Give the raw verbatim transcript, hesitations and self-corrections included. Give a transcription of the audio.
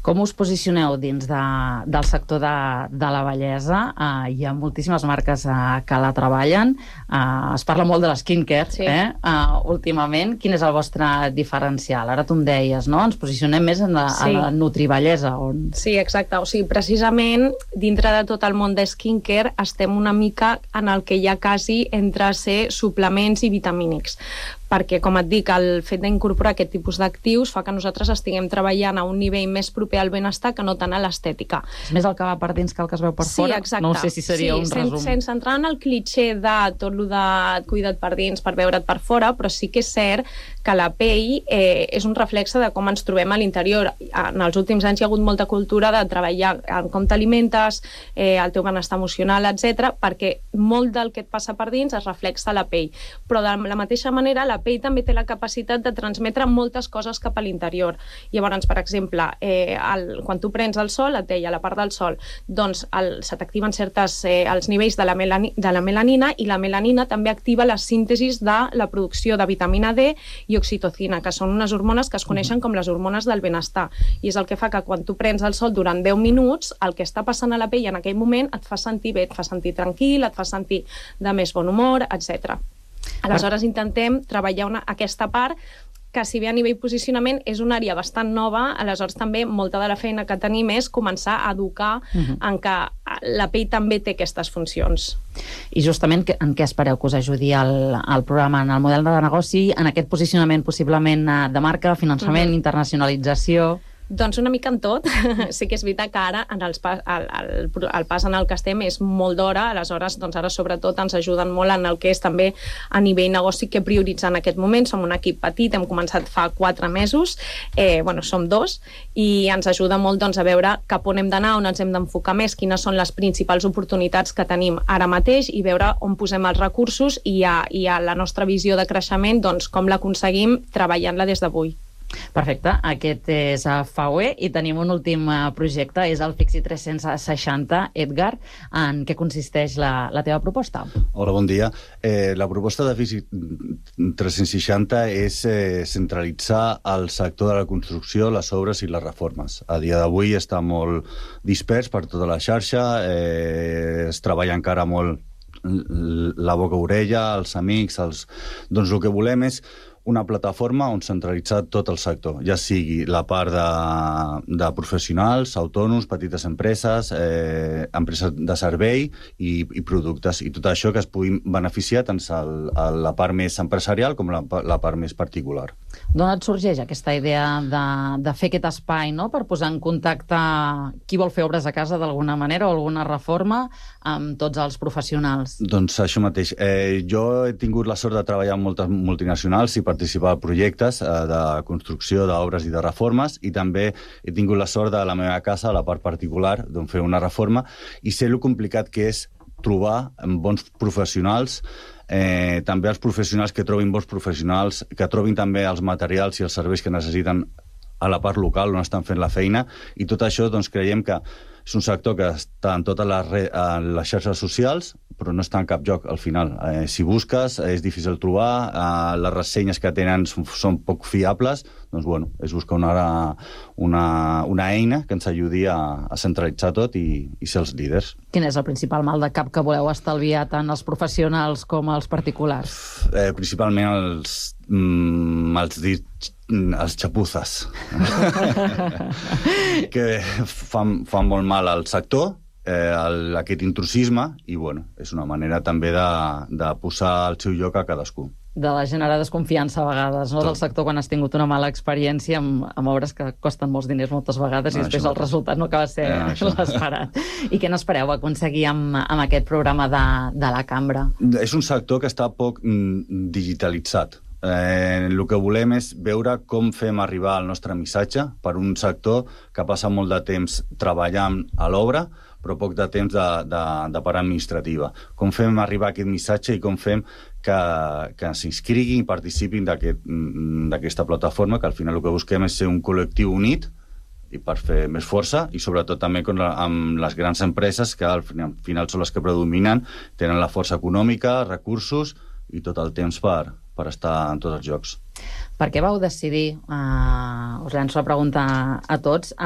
Com us posicioneu dins de, del sector de, de la bellesa? Uh, hi ha moltíssimes marques uh, que la treballen. Uh, es parla molt de l'eskincare, Sí. eh? Uh, últimament. Quin és el vostre diferencial? Ara tu em deies, no? Ens posicionem més en la, Sí. a la nutribellesa. On... Sí, exacte. O sigui, precisament, dintre de tot el món de skincare, estem una mica en el que hi ha quasi entre ser suplements i vitamínics. Perquè, com et dic, el fet d'incorporar aquest tipus d'actius fa que nosaltres estiguem treballant a un nivell més proper al benestar que no tant a l'estètica. És més el que va per dins que el que es veu per Sí, fora? exacte. No sé si seria sí, un sen, resum. Sense entrar en el clitxé de tot el de cuida't per dins per veure't per fora, però sí que és cert que la pell eh, és un reflexe de com ens trobem a l'interior. En els últims anys hi ha hagut molta cultura de treballar en com t'alimentes, eh, el teu benestar emocional, etcètera, perquè molt del que et passa per dins es reflexa a la pell. Però de la mateixa manera, la pell també té la capacitat de transmetre moltes coses cap a l'interior. Llavors, per exemple, eh, el, quan tu prens el sol, et deia, la part del sol, doncs el, se t'activen certes, eh, els nivells de la, melani, de la melanina, i la melanina també activa la síntesi de la producció de vitamina D i oxitocina, que són unes hormones que es coneixen com les hormones del benestar. I és el que fa que quan tu prens el sol durant deu minuts, el que està passant a la pell en aquell moment et fa sentir bé, et fa sentir tranquil, et fa sentir de més bon humor, etcètera. Aleshores intentem treballar una, aquesta part que, si bé a nivell posicionament és una àrea bastant nova, aleshores també molta de la feina que tenim és començar a educar uh-huh. en que la pell també té aquestes funcions. I justament en què espereu que us ajudi el, el programa, en el model de negoci, en aquest posicionament possiblement de marca, finançament, uh-huh. internacionalització... Doncs una mica en tot. Sí que és veritat que ara en els pas, el, el, el pas en el que estem és molt d'hora, aleshores doncs ara sobretot ens ajuden molt en el que és també a nivell negoci que prioritzar en aquest moment. Som un equip petit, hem començat fa quatre mesos, eh, bueno, som dos, i ens ajuda molt doncs, a veure cap on hem d'anar, on ens hem d'enfocar més, quines són les principals oportunitats que tenim ara mateix i veure on posem els recursos i a, i a la nostra visió de creixement, doncs com l'aconseguim treballant-la des d'avui. Perfecte, aquest és F A U E i tenim un últim projecte, és el Fixi tres-cents seixanta. Edgar, en què consisteix la, la teva proposta? Hola, bon dia. Eh, la proposta de Fixi tres-cents seixanta és eh, centralitzar el sector de la construcció, les obres i les reformes. A dia d'avui està molt dispers per tota la xarxa, eh, es treballa encara molt la boca-orella, els amics, els... doncs el que volem és una plataforma on centralitzar tot el sector, ja sigui la part de, de professionals, autònoms, petites empreses, eh, empreses de servei i, i productes, i tot això que es pugui beneficiar tant el, la part més empresarial com la, la part més particular. D'on et sorgeix aquesta idea de, de fer aquest espai, no?, per posar en contacte qui vol fer obres a casa d'alguna manera o alguna reforma amb tots els professionals? Doncs això mateix. Eh, jo he tingut la sort de treballar amb moltes multinacionals i participar a projectes eh, de construcció d'obres i de reformes, i també he tingut la sort de la meva casa, a la part particular, d'on fer una reforma, i sé lo complicat que és trobar bons professionals, eh, també els professionals que trobin bons professionals, que trobin també els materials i els serveis que necessiten a la part local on estan fent la feina, i tot això doncs creiem que és un sector que està en totes les, re, en les xarxes socials, però no està en cap lloc al final. Eh, si busques, és difícil trobar, eh, les ressenyes que tenen són, són poc fiables, doncs bueno, és buscar una, una, una eina que ens ajudi a, a centralitzar tot i, i ser els líders. Quin és el principal mal de cap que voleu estalviar tant els professionals com els particulars? Eh, principalment els, mm, els dits, els xapuzes que fan, fan molt mal al sector, eh, el, aquest intrusisme, i bueno, és una manera també de, de posar al seu lloc a cadascú. De la generar desconfiança a vegades, no?, Tot. del sector quan has tingut una mala experiència amb, amb obres que costen molts diners moltes vegades, No, i després això el resultat no acaba de ser Eh, l'esperat. I què n'espereu aconseguir amb, amb aquest programa de, de la cambra? És un sector que està poc mm, digitalitzat. Eh, el que volem és veure com fem arribar el nostre missatge per un sector que passa molt de temps treballant a l'obra, però poc de temps de, de, de part administrativa. Com fem arribar aquest missatge i com fem que, que s'inscriguin i participin d'aquesta aquest, plataforma, que al final el que busquem és ser un col·lectiu unit i per fer més força, i sobretot també amb les grans empreses que al final són les que predominen, tenen la força econòmica, recursos i tot el temps per, per estar en tots els jocs. Per què vau decidir, uh, us llanço la pregunta a tots,